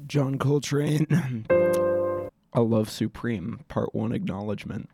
John Coltrane, A Love Supreme, Part 1 Acknowledgement.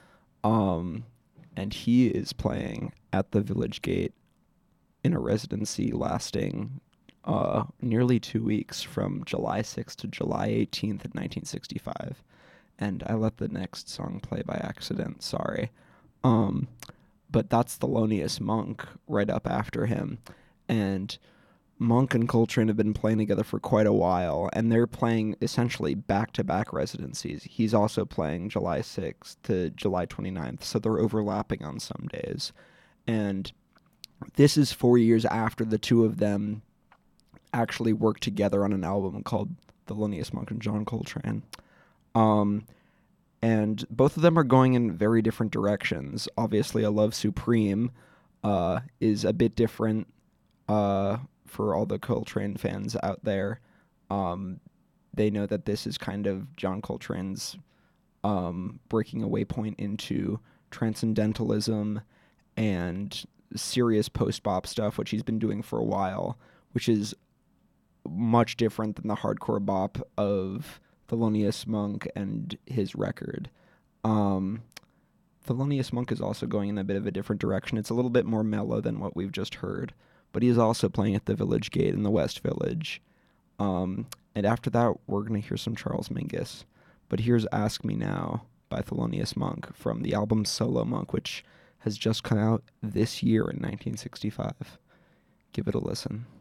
And he is playing at the Village Gate in a residency lasting nearly 2 weeks from July 6th to July 18th in 1965. And I let the next song play by accident, sorry. But that's Thelonious Monk right up after him. And Monk and Coltrane have been playing together for quite a while, and they're playing essentially back-to-back residencies. He's also playing July 6th to July 29th, so they're overlapping on some days. And this is 4 years after the two of them actually worked together on an album called Thelonious Monk and John Coltrane. And both of them are going in very different directions. Obviously, A Love Supreme is a bit different for all the Coltrane fans out there. They know that this is kind of John Coltrane's breaking away point into transcendentalism and serious post-bop stuff, which he's been doing for a while, which is much different than the hardcore bop of Thelonious Monk and his record. Thelonious Monk is also going in a bit of a different direction. It's a little bit more mellow than what we've just heard, but he is also playing at the Village Gate in the West Village. And after that, we're going to hear some Charles Mingus. But here's Ask Me Now by Thelonious Monk from the album Solo Monk, which has just come out this year in 1965. Give it a listen.